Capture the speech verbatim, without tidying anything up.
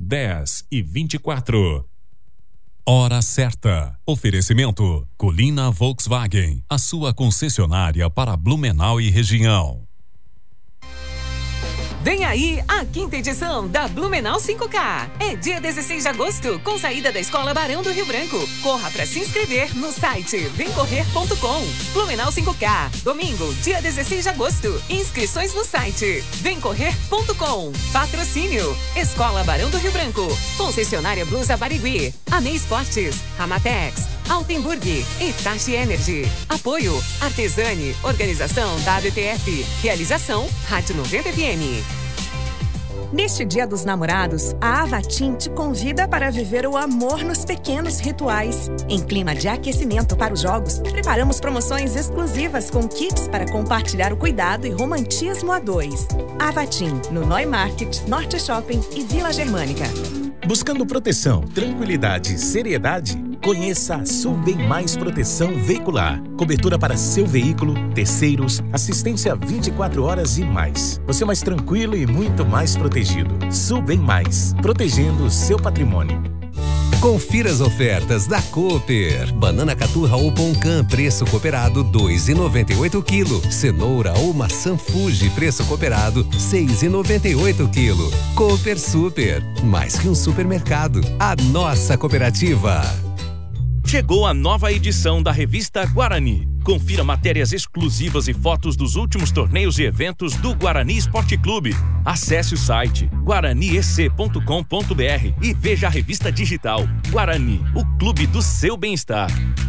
dez e vinte e quatro. Hora certa. Oferecimento Colina Volkswagen, a sua concessionária para Blumenau e região. Vem aí a quinta edição da Blumenau cinco K. É dia dezesseis de agosto, com saída da Escola Barão do Rio Branco. Corra para se inscrever no site vem correr ponto com. Blumenau cinco K. Domingo, dia dezesseis de agosto. Inscrições no site vem correr ponto com. Patrocínio: Escola Barão do Rio Branco. Concessionária Blusa Barigui. Amei Esportes. Ramatex. Altenburg. Itachi Energy. Apoio: Artesani. Organização W T F. Realização: Rádio noventa F M. Neste Dia dos Namorados, a Avatim te convida para viver o amor nos pequenos rituais. Em clima de aquecimento para os jogos, preparamos promoções exclusivas com kits para compartilhar o cuidado e romantismo a dois. Avatim, no Neumarkt, Norte Shopping e Vila Germânica. Buscando proteção, tranquilidade e seriedade? Conheça a Sulbem Mais Proteção Veicular. Cobertura para seu veículo, terceiros, assistência vinte e quatro horas e mais. Você mais tranquilo e muito mais protegido. Sulbem Mais, protegendo o seu patrimônio. Confira as ofertas da Cooper. Banana caturra ou Poncã, preço cooperado dois reais e noventa e oito quilo. Cenoura ou maçã Fuji, preço cooperado seis reais e noventa e oito quilo. Cooper Super, mais que um supermercado. A nossa cooperativa. Chegou a nova edição da revista Guarani. Confira matérias exclusivas e fotos dos últimos torneios e eventos do Guarani Esporte Clube. Acesse o site guarani e c ponto com ponto b r e veja a revista digital Guarani, o clube do seu bem-estar.